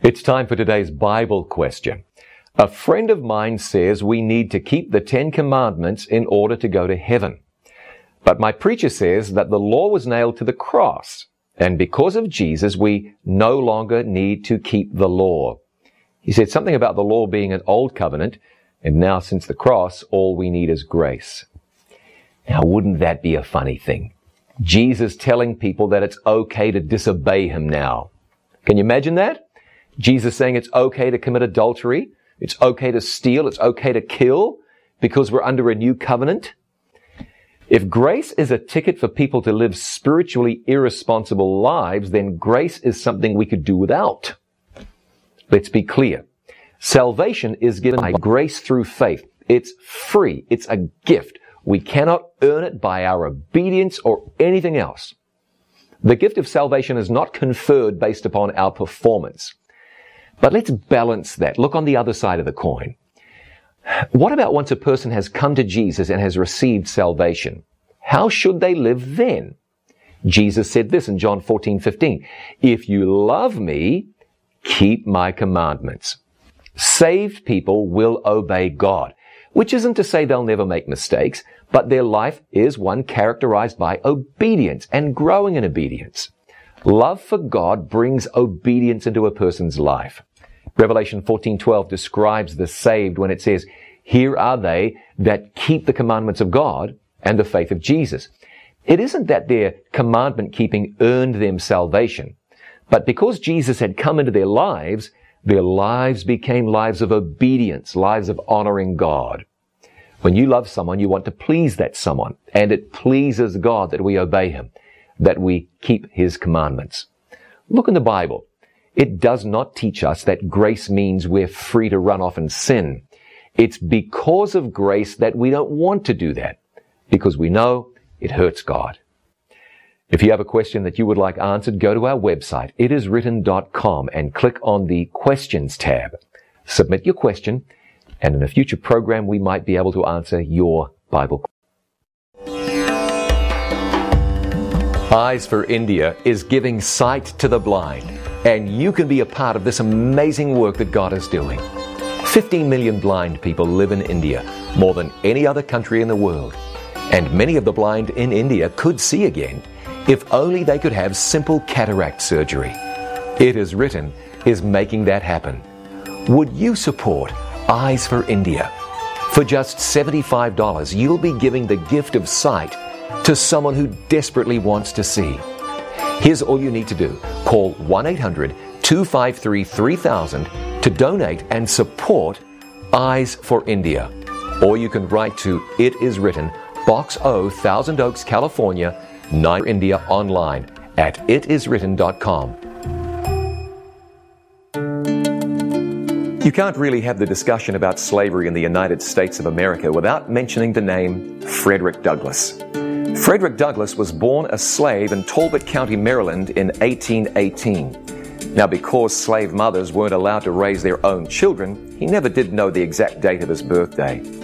It's time for today's Bible question. A friend of mine says we need to keep the 10 Commandments in order to go to heaven. But my preacher says that the law was nailed to the cross, and because of Jesus, we no longer need to keep the law. He said something about the law being an old covenant, and now since the cross, all we need is grace. Now, wouldn't that be a funny thing? Jesus telling people that it's okay to disobey him now. Can you imagine that? Jesus saying it's okay to commit adultery, it's okay to steal, it's okay to kill because we're under a new covenant. If grace is a ticket for people to live spiritually irresponsible lives, then grace is something we could do without. Let's be clear. Salvation is given by grace through faith. It's free. It's a gift. We cannot earn it by our obedience or anything else. The gift of salvation is not conferred based upon our performance. But let's balance that. Look on the other side of the coin. What about once a person has come to Jesus and has received salvation? How should they live then? Jesus said this in John 14:15. If you love me, keep my commandments. Saved people will obey God, which isn't to say they'll never make mistakes, but their life is one characterized by obedience and growing in obedience. Love for God brings obedience into a person's life. Revelation 14:12 describes the saved when it says, "Here are they that keep the commandments of God and the faith of Jesus." It isn't that their commandment keeping earned them salvation, but because Jesus had come into their lives became lives of obedience, lives of honoring God. When you love someone, you want to please that someone, and it pleases God that we obey him, that we keep his commandments. Look in the Bible. It does not teach us that grace means we're free to run off and sin. It's because of grace that we don't want to do that, because we know it hurts God. If you have a question that you would like answered, go to our website, itiswritten.com, and click on the Questions tab. Submit your question, and in a future program, we might be able to answer your Bible question. Eyes for India is giving sight to the blind, and you can be a part of this amazing work that God is doing. 15 million blind people live in India, more than any other country in the world. And many of the blind in India could see again if only they could have simple cataract surgery. It Is Written is making that happen. Would you support Eyes for India? For just $75, you'll be giving the gift of sight to someone who desperately wants to see. Here's all you need to do. Call 1-800-253-3000 to donate and support Eyes for India. Or you can write to It Is Written, Box O, Thousand Oaks, California, 9 India, online at itiswritten.com. You can't really have the discussion about slavery in the United States of America without mentioning the name Frederick Douglass. Frederick Douglass was born a slave in Talbot County, Maryland in 1818. Now, because slave mothers weren't allowed to raise their own children, he never did know the exact date of his birthday.